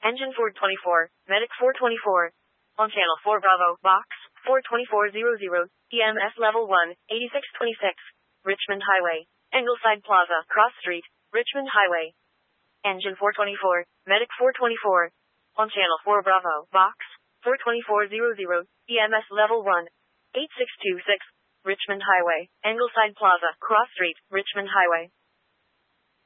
Engine Ford 24, Medic 424. On Channel 4 Bravo, Box 42400, EMS Level 1, 8626. Richmond Highway. Ingleside Plaza, Cross Street, Richmond Highway. Engine 424, Medic 424. On Channel 4 Bravo, Box 42400, EMS Level 1, 8626. Richmond Highway. Ingleside Plaza, Cross Street, Richmond Highway.